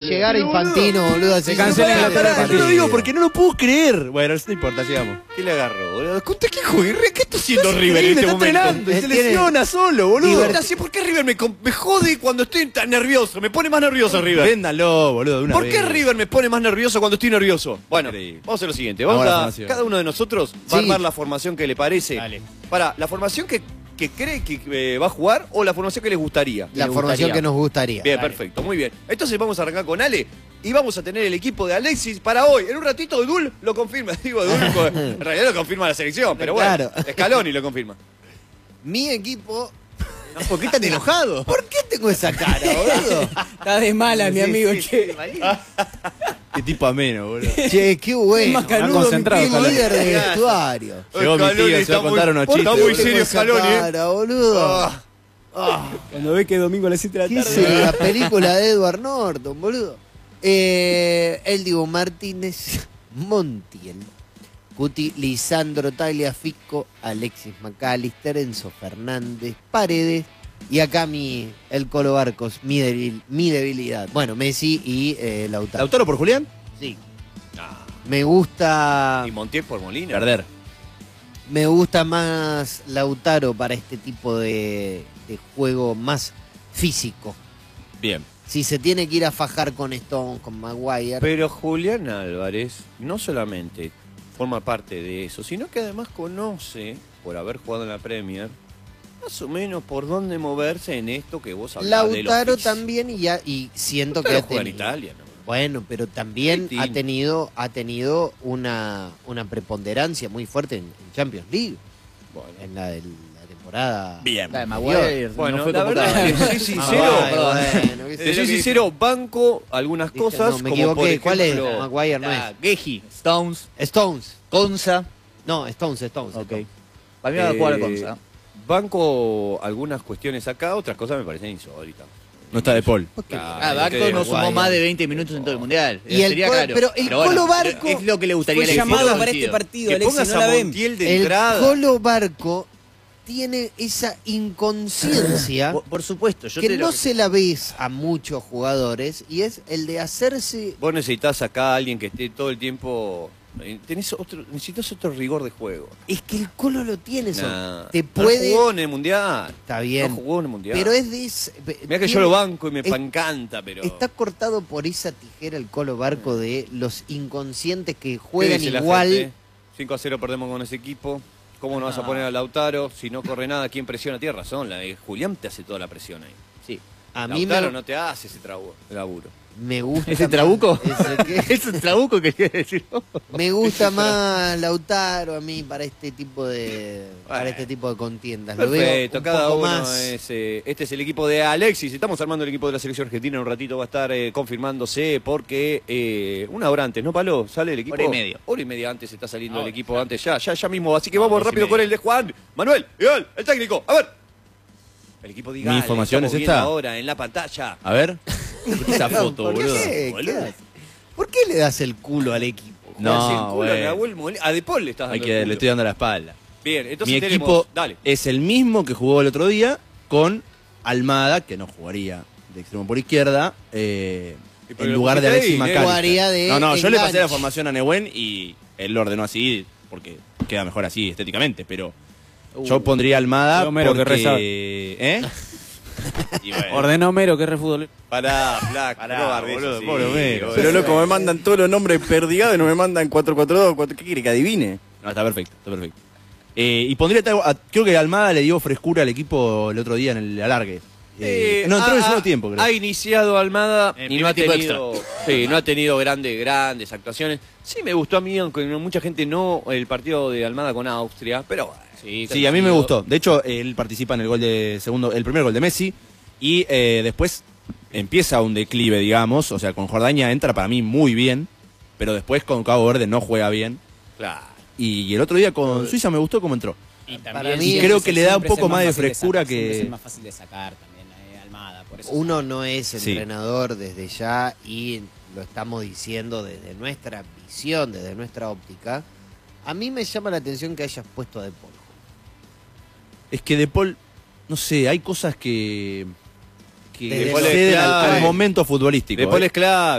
llegara Infantino, boludo, así Se cancela Inglaterra. Yo lo digo porque no lo puedo creer. Bueno, no importa, sigamos. ¿Qué le agarró, boludo? ¿Contra qué juega? ¿Qué está haciendo River en Increíble, este está momento? entrenando y se lesiona solo, boludo. ¿Por qué River me jode cuando estoy tan nervioso? Me pone más nervioso River. Véndalo, boludo, de una ¿Por vez. qué River me pone más nervioso cuando estoy nervioso? Bueno, Increíble. vamos a hacer lo siguiente. Cada uno de nosotros va a armar la formación que le parece. Dale. Para, la formación que cree que va a jugar o la formación que les gustaría. La formación que nos gustaría. Bien, Dale. perfecto, muy bien. Entonces vamos a arrancar con Ale y vamos a tener el equipo de Alexis para hoy. En un ratito Dul lo confirma. Digo, Dul, en realidad lo confirma la selección, pero bueno, Claro. Scaloni lo confirma. Mi equipo... ¿Por qué tan enojado? ¿Por qué tengo esa cara, boludo? Está de mala, mi amigo, che. Qué tipo ameno, boludo. Che, qué bueno. Más canudo, Qué Scaloni. líder de vestuario. Llegó mi tío, se va a contar unos Está chistes. muy Tengo serio esa Scaloni, cara, boludo. Ah, Cuando ve que domingo a las 7 de ¿Qué la es tarde. la película de Edward Norton, boludo? El Dibu Martínez, Montiel, Cuti, Lisandro, Tagliafico, Alexis McAllister, Enzo Fernández, Paredes y acá el Colo Barcos, mi debilidad. Bueno, Messi y Lautaro. ¿Lautaro por Julián? Sí. Me gusta. y Montiel por Molina. Perder. Me gusta más Lautaro para este tipo de juego más físico. Bien. Si se tiene que ir a fajar con Stone, con Maguire. Pero Julián Álvarez no solamente forma parte de eso, sino que además conoce, por haber jugado en la Premier, más o menos por dónde moverse en esto que vos hablás de los Lautaro fis- también y siento Lautaro que juega en tenido- Italia, ¿no? Bueno, pero también Distinto. ha tenido una preponderancia muy fuerte en Champions League. Bueno. En la temporada. Bien. La de anterior. Maguire. Bueno, no fue la verdad convocado. es que soy sincero, Bueno, qué sé te yo soy que- sincero, banco algunas Dije, cosas no, me como equivoqué. por ejemplo, ¿Cuál es? Maguire no es. Geji, Stones, Stones. Konsa. No, Stones. Ok. Para mí va a jugar Konsa. banco algunas cuestiones acá, otras cosas me parecen insólitas. No está de Paul. Ah, Barco no sumó Maguire. más de 20 minutos en todo el mundial. Y el Sería Colo- caro. pero el Colo Barco es lo que le gustaría Fue al equipo, llamado en para todo este sentido. partido, Que Alexis, pongas no la a ven. Montiel de El entrada. Colo Barco tiene esa inconsciencia Por supuesto, yo que te no lo... se la ves a muchos jugadores y es el de hacerse. Vos necesitas acá a alguien que esté todo el tiempo. Necesitas otro rigor de juego. Es que el Colo lo tiene eso. Nah, Te No puede. jugó en el mundial. Está bien. No jugó en el mundial. Pero es de ese. Mirá que yo tiene- lo banco y me es- encanta, pero. Está cortado por esa tijera el Colo Barco de los inconscientes que ¿Qué juegan dice la igual. gente? 5-0 perdemos con ese equipo. ¿Cómo no vas a poner a Lautaro? Si no corre nada, ¿quién presiona? Tienes razón, Julián te hace toda la presión ahí. Sí. A mí Lautaro no te hace ese laburo. me gusta. ¿Ese más- trabuco? ese que- ¿Es un trabuco que quiere decir? Me gusta más Lautaro a mí para este tipo de Bueno. contiendas. Lo veo Perfecto, un cada poco uno más. es... este es el equipo de Alexis. Estamos armando el equipo de la selección argentina. En un ratito va a estar confirmándose porque una hora antes, ¿no, Palo? ¿Sale el equipo? Hora y media. Hora y media antes está saliendo el Ahora, equipo. Antes ya mismo. Así que vamos rápido con el de Juan. Manuel, Miguel, el técnico. A ver. El equipo de Mi Gal, información estamos es viendo esta. ahora en la pantalla. A ver. Esa foto, ¿Por boludo. qué? boludo. ¿Qué haces? ¿Por qué le das el culo al equipo? No, Hace el culo a bueno. Nahuel Molina. A De Paul le estás dando Hay el que, culo. le estoy dando la espalda. Bien, entonces Mi tenemos... equipo Dale. es el mismo que jugó el otro día con Almada, que no jugaría de extremo por izquierda, pero en lo lugar de pusiste Alexis ahí, McAllister. Jugaría de No, yo le pasé la enganche. formación a Nehuen y él lo ordenó así porque queda mejor así estéticamente, pero yo pondría a Almada Homero, que reza. ¿Eh? Y bueno. Ordenó Homero, que es refútbol. Pará, Black. Pará, no barres boludo, así, pobre Homero. boludo. Pero, Loco, me mandan todos los nombres perdigados y no me mandan 442. ¿Qué quiere que adivine? No, está perfecto, está perfecto. Y pondría, creo que Almada le dio frescura al equipo el otro día en el alargue. No, entró en el segundo tiempo, creo. Ha iniciado Almada En y no ha primer tenido, sí, no ha tenido grandes actuaciones. Sí me gustó a mí, aunque mucha gente no, el partido de Almada con Austria, pero bueno. Sí, a mí me gustó. De hecho, él participa en el gol el primer gol de Messi y después empieza un declive, digamos. O sea, con Jordania entra para mí muy bien, pero después con Cabo Verde no juega bien. Claro. Y el otro día con Suiza me gustó cómo entró. Y Para mí siempre creo es que el- le da un siempre es poco el más de fácil frescura sacar, siempre que- es el más fácil de sacar también, Almada. Por eso Uno no es Sí. entrenador desde ya y lo estamos diciendo desde nuestra visión, desde nuestra óptica. A mí me llama la atención que hayas puesto a De Paul. Es que De Paul, no sé, hay cosas que Desde exceden clave. al momento futbolístico. De Paul ¿eh? es clave.